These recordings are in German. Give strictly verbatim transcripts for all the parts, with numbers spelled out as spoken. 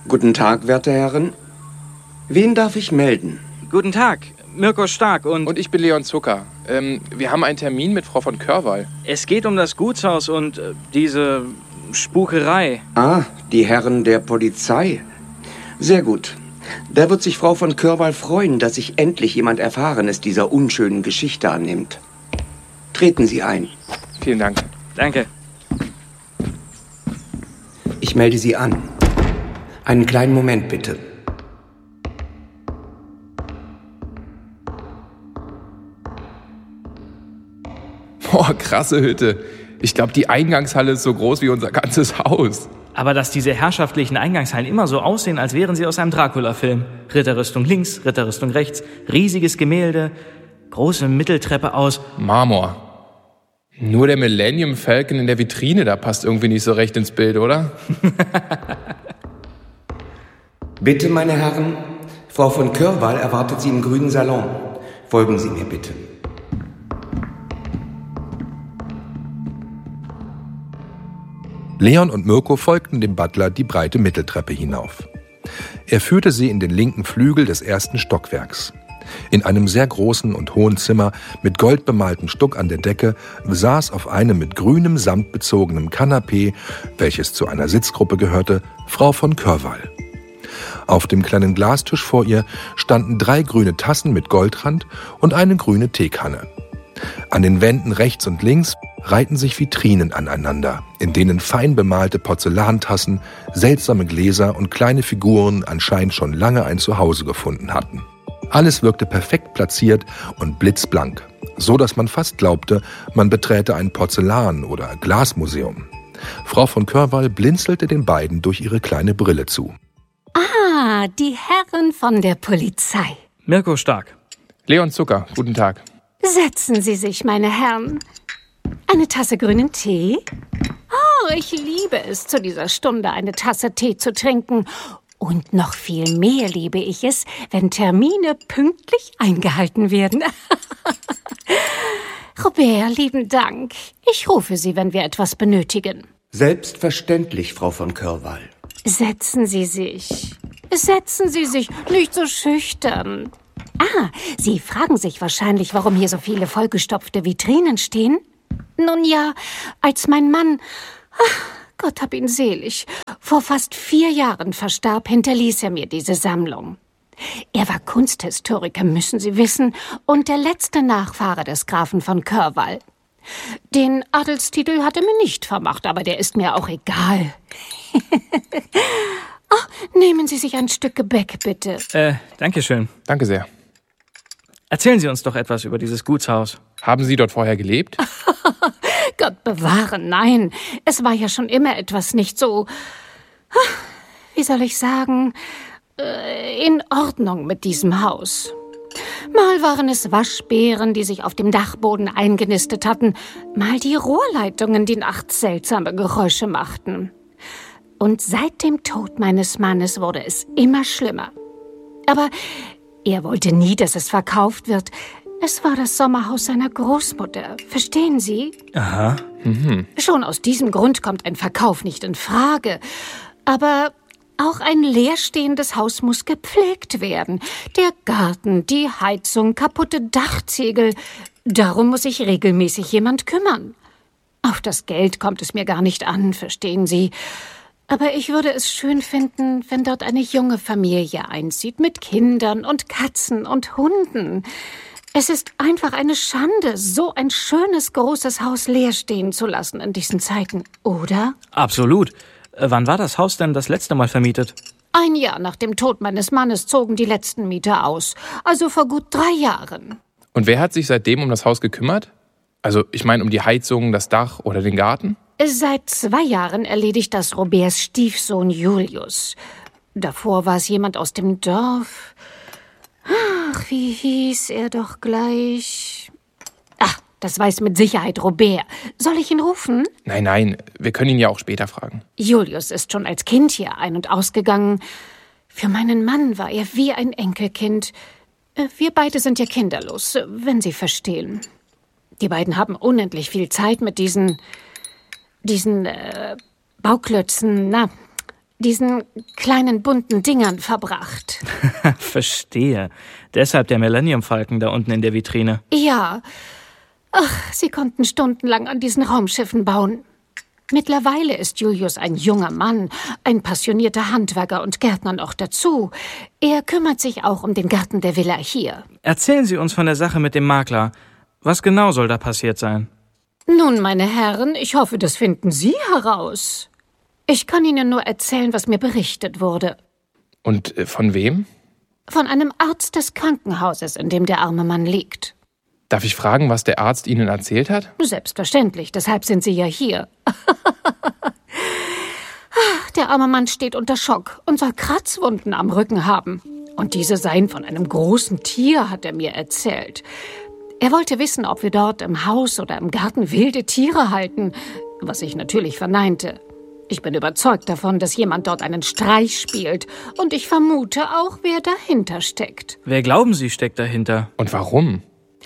Guten Tag, werte Herren. Wen darf ich melden? Guten Tag, Mirko Stark und... Und ich bin Leon Zucker. Ähm, wir haben einen Termin mit Frau von Körwall. Es geht um das Gutshaus und äh, diese Spukerei. Ah, die Herren der Polizei. Sehr gut. Da wird sich Frau von Körwall freuen, dass sich endlich jemand Erfahrenes dieser unschönen Geschichte annimmt. Treten Sie ein. Vielen Dank. Danke. Ich melde Sie an. Einen kleinen Moment, bitte. Boah, krasse Hütte. Ich glaube, die Eingangshalle ist so groß wie unser ganzes Haus. Aber dass diese herrschaftlichen Eingangshallen immer so aussehen, als wären sie aus einem Dracula-Film. Ritterrüstung links, Ritterrüstung rechts, riesiges Gemälde, große Mitteltreppe aus Marmor. Nur der Millennium Falcon in der Vitrine, da passt irgendwie nicht so recht ins Bild, oder? Bitte, meine Herren, Frau von Körwall erwartet Sie im grünen Salon. Folgen Sie mir bitte. Leon und Mirko folgten dem Butler die breite Mitteltreppe hinauf. Er führte sie in den linken Flügel des ersten Stockwerks. In einem sehr großen und hohen Zimmer mit goldbemaltem Stuck an der Decke saß auf einem mit grünem Samt bezogenen Kanapee, welches zu einer Sitzgruppe gehörte, Frau von Körwall. Auf dem kleinen Glastisch vor ihr standen drei grüne Tassen mit Goldrand und eine grüne Teekanne. An den Wänden rechts und links reihten sich Vitrinen aneinander, in denen fein bemalte Porzellantassen, seltsame Gläser und kleine Figuren anscheinend schon lange ein Zuhause gefunden hatten. Alles wirkte perfekt platziert und blitzblank, so dass man fast glaubte, man beträte ein Porzellan- oder Glasmuseum. Frau von Körwall blinzelte den beiden durch ihre kleine Brille zu. Ah, die Herren von der Polizei. Mirko Stark. Leon Zucker, guten Tag. Setzen Sie sich, meine Herren. Eine Tasse grünen Tee? Oh, ich liebe es, zu dieser Stunde eine Tasse Tee zu trinken. Und noch viel mehr liebe ich es, wenn Termine pünktlich eingehalten werden. Robert, lieben Dank. Ich rufe Sie, wenn wir etwas benötigen. Selbstverständlich, Frau von Körwall. Setzen Sie sich. Setzen Sie sich, nicht so schüchtern. Ah, Sie fragen sich wahrscheinlich, warum hier so viele vollgestopfte Vitrinen stehen? Nun ja, als mein Mann, ach, Gott hab ihn selig, vor fast vier Jahren verstarb, hinterließ er mir diese Sammlung. Er war Kunsthistoriker, müssen Sie wissen, und der letzte Nachfahre des Grafen von Körwall. Den Adelstitel hat er mir nicht vermacht, aber der ist mir auch egal. Oh, nehmen Sie sich ein Stück Gebäck, bitte. Äh, danke schön. Danke sehr. Erzählen Sie uns doch etwas über dieses Gutshaus. Haben Sie dort vorher gelebt? Gott bewahre, nein. Es war ja schon immer etwas nicht so, wie soll ich sagen, in Ordnung mit diesem Haus. Mal waren es Waschbären, die sich auf dem Dachboden eingenistet hatten, mal die Rohrleitungen, die nachts seltsame Geräusche machten. Und seit dem Tod meines Mannes wurde es immer schlimmer. Aber er wollte nie, dass es verkauft wird. Es war das Sommerhaus seiner Großmutter. Verstehen Sie? Aha. Mhm. Schon aus diesem Grund kommt ein Verkauf nicht in Frage. Aber auch ein leerstehendes Haus muss gepflegt werden. Der Garten, die Heizung, kaputte Dachziegel. Darum muss sich regelmäßig jemand kümmern. Auf das Geld kommt es mir gar nicht an, verstehen Sie? Aber ich würde es schön finden, wenn dort eine junge Familie einzieht, mit Kindern und Katzen und Hunden. Es ist einfach eine Schande, so ein schönes, großes Haus leer stehen zu lassen in diesen Zeiten, oder? Absolut. Äh, wann war das Haus denn das letzte Mal vermietet? Ein Jahr nach dem Tod meines Mannes zogen die letzten Mieter aus, also vor gut drei Jahren. Und wer hat sich seitdem um das Haus gekümmert? Also, ich meine, um die Heizung, das Dach oder den Garten? Seit zwei Jahren erledigt das Roberts Stiefsohn Julius. Davor war es jemand aus dem Dorf. Ach, wie hieß er doch gleich? Ach, das weiß mit Sicherheit Robert. Soll ich ihn rufen? Nein, nein, wir können ihn ja auch später fragen. Julius ist schon als Kind hier ein- und ausgegangen. Für meinen Mann war er wie ein Enkelkind. Wir beide sind ja kinderlos, wenn Sie verstehen. Die beiden haben unendlich viel Zeit mit diesen... diesen äh, Bauklötzen, na, diesen kleinen bunten Dingern verbracht. Verstehe. Deshalb der Millennium-Falken da unten in der Vitrine. Ja. Ach, sie konnten stundenlang an diesen Raumschiffen bauen. Mittlerweile ist Julius ein junger Mann, ein passionierter Handwerker und Gärtner noch dazu. Er kümmert sich auch um den Garten der Villa hier. Erzählen Sie uns von der Sache mit dem Makler. Was genau soll da passiert sein? Nun, meine Herren, ich hoffe, das finden Sie heraus. Ich kann Ihnen nur erzählen, was mir berichtet wurde. Und äh, von wem? Von einem Arzt des Krankenhauses, in dem der arme Mann liegt. Darf ich fragen, was der Arzt Ihnen erzählt hat? Selbstverständlich, deshalb sind Sie ja hier. Der arme Mann steht unter Schock und soll Kratzwunden am Rücken haben. Und diese seien von einem großen Tier, hat er mir erzählt. Er wollte wissen, ob wir dort im Haus oder im Garten wilde Tiere halten, was ich natürlich verneinte. Ich bin überzeugt davon, dass jemand dort einen Streich spielt. Und ich vermute auch, wer dahinter steckt. Wer glauben Sie steckt dahinter? Und warum?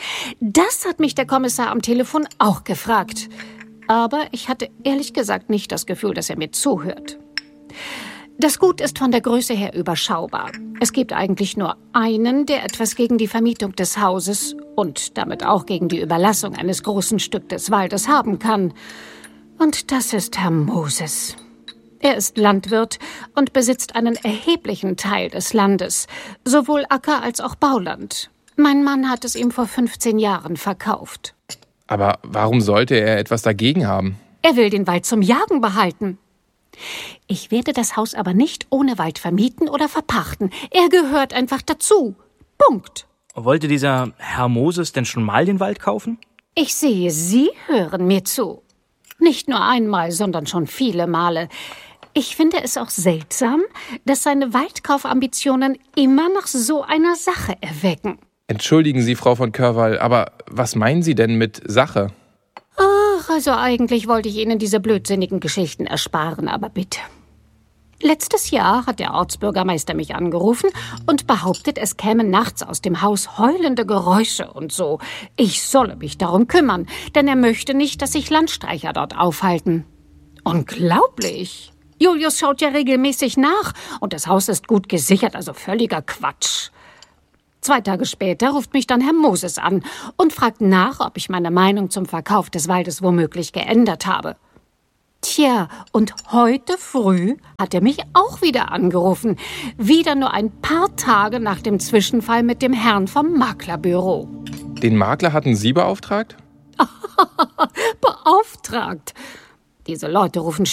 Das hat mich der Kommissar am Telefon auch gefragt. Aber ich hatte ehrlich gesagt nicht das Gefühl, dass er mir zuhört. Das Gut ist von der Größe her überschaubar. Es gibt eigentlich nur einen, der etwas gegen die Vermietung des Hauses und damit auch gegen die Überlassung eines großen Stück des Waldes haben kann. Und das ist Herr Moses. Er ist Landwirt und besitzt einen erheblichen Teil des Landes, sowohl Acker- als auch Bauland. Mein Mann hat es ihm vor fünfzehn Jahren verkauft. Aber warum sollte er etwas dagegen haben? Er will den Wald zum Jagen behalten. Ich werde das Haus aber nicht ohne Wald vermieten oder verpachten. Er gehört einfach dazu. Punkt. Wollte dieser Herr Moses denn schon mal den Wald kaufen? Ich sehe, Sie hören mir zu. Nicht nur einmal, sondern schon viele Male. Ich finde es auch seltsam, dass seine Waldkaufambitionen immer nach so einer Sache erwecken. Entschuldigen Sie, Frau von Körwall, aber was meinen Sie denn mit Sache? Ach, also eigentlich wollte ich Ihnen diese blödsinnigen Geschichten ersparen, aber bitte. Letztes Jahr hat der Ortsbürgermeister mich angerufen und behauptet, es kämen nachts aus dem Haus heulende Geräusche und so. Ich solle mich darum kümmern, denn er möchte nicht, dass sich Landstreicher dort aufhalten. Unglaublich! Julius schaut ja regelmäßig nach und das Haus ist gut gesichert, also völliger Quatsch. Zwei Tage später ruft mich dann Herr Moses an und fragt nach, ob ich meine Meinung zum Verkauf des Waldes womöglich geändert habe. Tja, und heute früh hat er mich auch wieder angerufen. Wieder nur ein paar Tage nach dem Zwischenfall mit dem Herrn vom Maklerbüro. Den Makler hatten Sie beauftragt? Beauftragt? Diese Leute rufen